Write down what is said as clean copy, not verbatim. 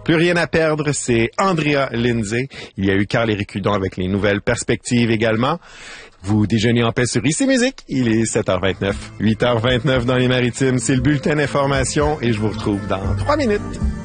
Plus rien à perdre, c'est Andrea Lindsay. Il y a eu Carl-Éric Hudon avec les nouvelles perspectives également. Vous déjeunez en paix sur IC Musique. Il est 7h29, 8h29 dans les Maritimes. C'est le bulletin d'information et je vous retrouve dans 3 minutes.